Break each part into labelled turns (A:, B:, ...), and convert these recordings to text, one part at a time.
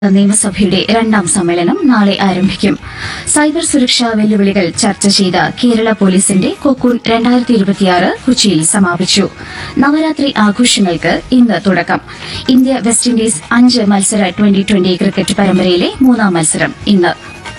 A: നിയമസഭയുടെ രണ്ടാം സമ്മേളനം നാളെ ആരംഭിക്കും. സൈബർ സുരക്ഷാ വെല്ലുവിളികൾ ചർച്ച ചെയ്ത കേരള പോലീസിന്റെ കൊക്കൂൺ 2026 കൊച്ചിയിൽ സമാപിച്ചു. നവരാത്രി ആഘോഷങ്ങൾക്ക് ഇന്ന് തുടക്കം. ഇന്ത്യ വെസ്റ്റ് ഇൻഡീസ് 5 മത്സര ട്വന്റി ക്രിക്കറ്റ് പരമ്പരയിലെ മൂന്നാം മത്സരം ഇന്ന്.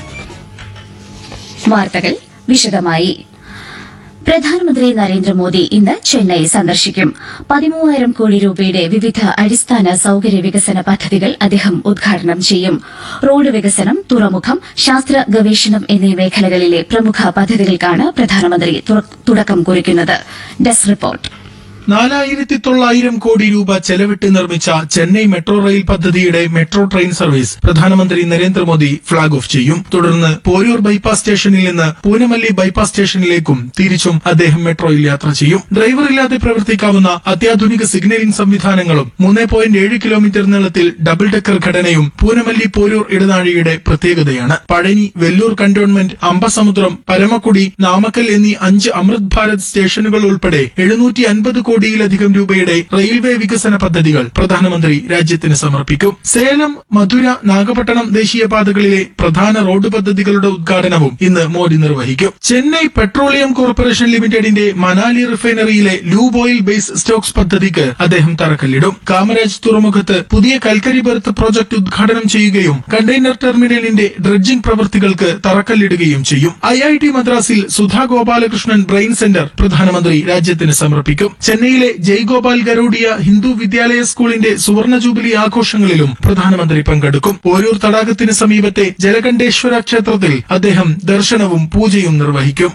A: വാർത്തകൾ വിശദമായി. പ്രധാനമന്ത്രി നരേന്ദ്രമോദി ഇന്ന് ചെന്നൈ സന്ദർശിക്കും. 13,000 കോടി രൂപയുടെ വിവിധ അടിസ്ഥാന സൌകര്യ വികസന പദ്ധതികൾ അദ്ദേഹം ഉദ്ഘാടനം ചെയ്യും. റോഡ് വികസനം, തുറമുഖം, ശാസ്ത്ര ഗവേഷണം എന്നീ മേഖലകളിലെ പ്രമുഖ പദ്ധതികൾക്കാണ് പ്രധാനമന്ത്രി തുടക്കം കുറിക്കുന്നത്. Desk report.
B: 4,900 കോടി രൂപ ചെലവിട്ട് നിർമ്മിച്ച ചെന്നൈ മെട്രോ റെയിൽ പദ്ധതിയുടെ മെട്രോ ട്രെയിൻ സർവീസ് പ്രധാനമന്ത്രി നരേന്ദ്രമോദി ഫ്ളാഗ് ഓഫ് ചെയ്യും. തുടർന്ന് പോരൂർ ബൈപ്പാസ് സ്റ്റേഷനിൽ നിന്ന് പൂനമല്ലി ബൈപ്പാസ് സ്റ്റേഷനിലേക്കും തിരിച്ചും അദ്ദേഹം മെട്രോയിൽ യാത്ര ചെയ്യും. ഡ്രൈവറില്ലാതെ പ്രവർത്തിക്കാവുന്ന അത്യാധുനിക സിഗ്നലിംഗ് സംവിധാനങ്ങളും 3.7 കിലോമീറ്റർ നീളത്തിൽ ഡബിൾ ഡെക്കർ ഘടനയും പൂനമല്ലി പോരൂർ ഇടനാഴിയുടെ പ്രത്യേകതയാണ്. പഴനി, വെല്ലൂർ കന്റോൺമെന്റ്, അമ്പസമുദ്രം, പരമക്കുടി, നാമക്കൽ എന്നീ 5 അമൃത് ഭാരത് സ്റ്റേഷനുകൾ ഉൾപ്പെടെ 750 കോടിയിലധികം രൂപയുടെ റെയിൽവേ വികസന പദ്ധതികൾ പ്രധാനമന്ത്രി രാജ്യത്തിന് സമർപ്പിക്കും. സേലം, മധുര, നാഗപട്ടണം ദേശീയപാതകളിലെ പ്രധാന റോഡ് പദ്ധതികളുടെ ഉദ്ഘാടനവും ഇന്ന് മോദി നിർവഹിക്കും. ചെന്നൈ പെട്രോളിയം കോർപ്പറേഷൻ ലിമിറ്റഡിന്റെ Manali റിഫൈനറിയിലെ lube oil base Stokes പദ്ധതിക്ക് അദ്ദേഹം തറക്കല്ലിടും. കാമരാജ് തുറമുഖത്ത് പുതിയ കൽക്കരി ബെർത്ത് പ്രോജക്ട് ഉദ്ഘാടനം ചെയ്യുകയും കണ്ടെയ്നർ ടെർമിനലിന്റെ ഡ്രഡ്ജിംഗ് പ്രവൃത്തികൾക്ക് തറക്കല്ലിടുകയും ചെയ്യും. IIT മദ്രാസിൽ സുധാ ഗോപാലകൃഷ്ണൻ ബ്രെയിൻ സെന്റർ പ്രധാനമന്ത്രി രാജ്യത്തിന് സമർപ്പിക്കും. ചെന്നൈയിലെ ജയ്ഗോപാൽ ഗരോഡിയ ഹിന്ദു വിദ്യാലയ സ്കൂളിന്റെ സുവർണ ജൂബിലി ആഘോഷങ്ങളിലും പ്രധാനമന്ത്രി പങ്കെടുക്കും. പോരൂർ തടാകത്തിന് സമീപത്തെ ജലകണ്ഠേശ്വര ക്ഷേത്രത്തിൽ അദ്ദേഹം ദർശനവും പൂജയും നിർവഹിക്കും.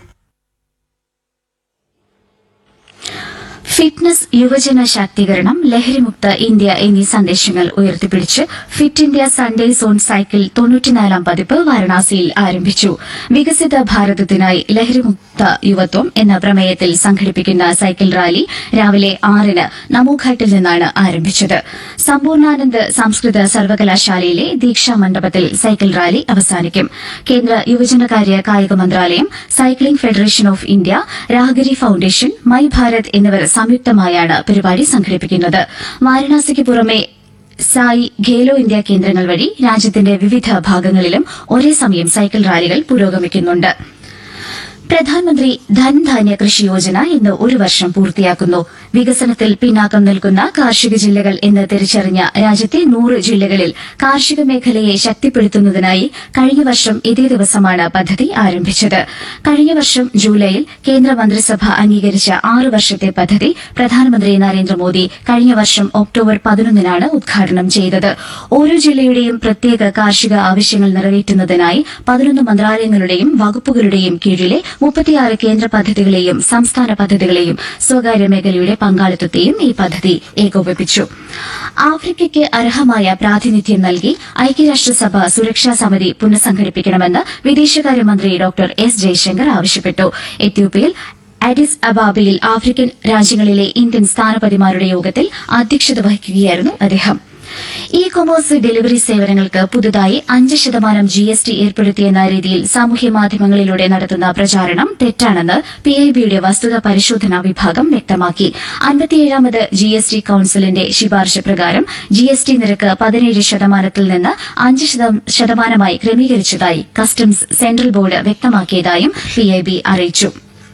A: ഫിറ്റ്നസ്, യുവജന ശാക്തീകരണം, ലഹരിമുക്ത ഇന്ത്യ എന്നീ സന്ദേശങ്ങൾ ഉയർത്തിപ്പിടിച്ച് fit India Sunday zone cycle 94ാം പതിപ്പ് വാരണാസിയിൽ ആരംഭിച്ചു. വികസിത ഭാരതത്തിനായി ലഹരിമുക്ത യുവത്വം എന്ന പ്രമേയത്തിൽ സംഘടിപ്പിക്കുന്ന സൈക്കിൾ റാലി രാവിലെ 6-ന് നമോഘാട്ടിൽ നിന്നാണ് ആരംഭിച്ചത്. സമ്പൂർണ്ണാനന്ദ് സംസ്കൃത സർവകലാശാലയിലെ ദീക്ഷാ മണ്ഡപത്തിൽ സൈക്കിൾ റാലി അവസാനിക്കും. കേന്ദ്ര യുവജനകാര്യ കായിക മന്ത്രാലയം, cycling federation of India, രാഹ്ഗിരി foundation, my Bharat എന്നിവർ സംയുക്തമായാണ് പരിപാടി സംഘടിപ്പിക്കുന്നത്. വാരണാസിക്ക് പുറമെ സായി ഖേലോ ഇന്ത്യ കേന്ദ്രങ്ങൾ വഴി രാജ്യത്തിന്റെ വിവിധ ഭാഗങ്ങളിലും ഒരേ സമയം സൈക്കിൾ റാലികൾ പുരോഗമിക്കുന്നുണ്ട്. പ്രധാനമന്ത്രി ധൻധാന്യ കൃഷി യോജന ഇന്ന് 1 വർഷം പൂർത്തിയാക്കുന്നു. വികസനത്തിൽ പിന്നാക്കം നിൽക്കുന്ന കാർഷിക ജില്ലകൾ എന്ന് തിരിച്ചറിഞ്ഞ രാജ്യത്തെ 100 ജില്ലകളിൽ കാർഷിക മേഖലയെ ശക്തിപ്പെടുത്തുന്നതിനായി കഴിഞ്ഞ വർഷം ഇതേ ദിവസമാണ് പദ്ധതി ആരംഭിച്ചത്. കഴിഞ്ഞ വർഷം ജൂലൈയിൽ കേന്ദ്രമന്ത്രിസഭ അംഗീകരിച്ച 6 വർഷത്തെ പദ്ധതി പ്രധാനമന്ത്രി നരേന്ദ്രമോദി കഴിഞ്ഞ വർഷം ഒക്ടോബർ 11-നാണ് ഉദ്ഘാടനം ചെയ്തത്. ഓരോ ജില്ലയുടെയും പ്രത്യേക കാർഷിക ആവശ്യങ്ങൾ നിറവേറ്റുന്നതിനായി 11 മന്ത്രാലയങ്ങളുടെയും വകുപ്പുകളുടെയും കീഴിലെ 36 കേന്ദ്ര പദ്ധതികളെയും സംസ്ഥാന പദ്ധതികളെയും സ്വകാര്യ മേഖലയുടെ പങ്കാളിത്തത്തെയും ഈ പദ്ധതി ഏകോപിപ്പിച്ചു. ആഫ്രിക്കയ്ക്ക് അർഹമായ പ്രാതിനിധ്യം നൽകി ഐക്യരാഷ്ട്രസഭ സുരക്ഷാ സമിതി പുനഃസംഘടിപ്പിക്കണമെന്ന് വിദേശകാര്യമന്ത്രി ഡോക്ടർ എസ് ജയശങ്കർ ആവശ്യപ്പെട്ടു. എത്യോപ്യയിൽ അഡിസ് അബാബയിൽ ആഫ്രിക്കൻ രാജ്യങ്ങളിലെ ഇന്ത്യൻ സ്ഥാനപതിമാരുടെ യോഗത്തിൽ അധ്യക്ഷത വഹിക്കുകയായിരുന്നു അദ്ദേഹം. ഇ കൊമേഴ്സ് ഡെലിവറി സേവനങ്ങൾക്ക് പുതുതായി 5% GST ഏർപ്പെടുത്തിയെന്ന രീതിയിൽ സാമൂഹ്യമാധ്യമങ്ങളിലൂടെ നടത്തുന്ന പ്രചാരണം തെറ്റാണെന്ന് PIBയുടെ വസ്തുതാ പരിശോധനാ വിഭാഗം വ്യക്തമാക്കി. 57ാമത് GST കൌൺസിലിന്റെ ശുപാർശ പ്രകാരം GST നിരക്ക് 17% നിന്ന് 5% ക്രമീകരിച്ചതായി കസ്റ്റംസ് സെൻട്രൽ ബോർഡ് വ്യക്തമാക്കിയതായും PIB അറിയിച്ചു.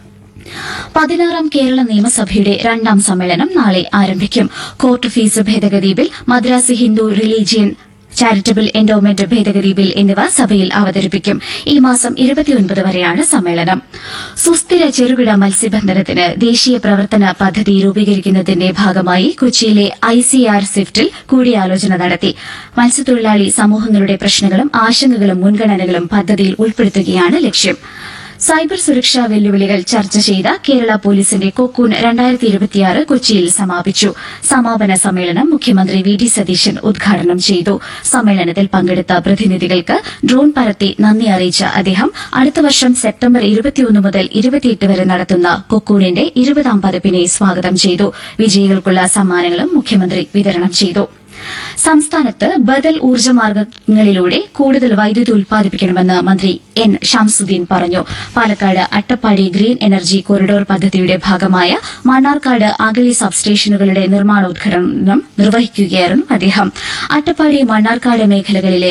A: 16ാം കേരള നിയമസഭയുടെ രണ്ടാം സമ്മേളനം നാളെ ആരംഭിക്കും. കോർട്ട് ഫീസ് ഭേദഗതി bill, Madras Hindu religion charitable endowment ഭേദഗതി ബിൽ എന്നിവ സഭയിൽ അവതരിപ്പിക്കും. ഈ മാസം 29 വരെയാണ് സമ്മേളനം. സുസ്ഥിര ചെറുകിട മത്സ്യബന്ധനത്തിന് ദേശീയ പ്രവർത്തന പദ്ധതി രൂപീകരിക്കുന്നതിന്റെ ഭാഗമായി കൊച്ചിയിലെ ICR സ്വിഫ്റ്റിൽ കൂടിയാലോചന നടത്തി. മത്സ്യത്തൊഴിലാളി സമൂഹങ്ങളുടെ പ്രശ്നങ്ങളും ആശങ്കകളും മുൻഗണനകളും പദ്ധതിയിൽ ഉൾപ്പെടുത്തുകയാണ് ലക്ഷ്യം. സൈബർ സുരക്ഷാ വെല്ലുവിളികൾ ചർച്ച ചെയ്ത കേരള പോലീസിന്റെ കൊക്കൂൺ 2026 കൊച്ചിയിൽ സമാപിച്ചു. സമാപന സമ്മേളനം മുഖ്യമന്ത്രി VD സതീശൻ ഉദ്ഘാടനം ചെയ്തു. സമ്മേളനത്തിൽ പങ്കെടുത്ത പ്രതിനിധികൾക്ക് ഡ്രോൺ പറത്തി നന്ദി അറിയിച്ച അദ്ദേഹം അടുത്ത വർഷം സെപ്റ്റംബർ 21 മുതൽ 28 വരെ നടത്തുന്ന കൊക്കൂണിന്റെ 20ാം പതിപ്പിനെ സ്വാഗതം ചെയ്തു. വിജയികൾക്കുള്ള സമ്മാനങ്ങളും മുഖ്യമന്ത്രി വിതരണം ചെയ്തു. സംസ്ഥാനത്ത് ബദൽ ഊർജ്ജമാർഗ്ഗങ്ങളിലൂടെ കൂടുതൽ വൈദ്യുതി ഉൽപ്പാദിപ്പിക്കണമെന്ന് മന്ത്രി N. ഷംസുദ്ദീൻ പറഞ്ഞു. Palakkad Attappadi green energy corridor പദ്ധതിയുടെ ഭാഗമായ മണ്ണാർക്കാട് അഗളി സബ്സ്റ്റേഷനുകളുടെ നിർമ്മാണോദ്ഘാടനം നിർവഹിക്കുകയായിരുന്നു അദ്ദേഹം. അട്ടപ്പാടി മണ്ണാർക്കാട് മേഖലകളിലെ